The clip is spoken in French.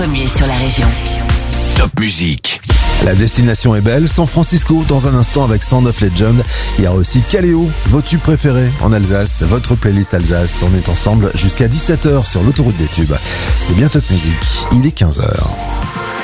Premier sur la région. Top Musique. La destination est belle, San Francisco dans un instant avec Sound of Legend. Il y a aussi Caléo, vos tubes préférés en Alsace, votre playlist Alsace. On est ensemble jusqu'à 17h sur l'autoroute des tubes. C'est bien Top Musique, il est 15h.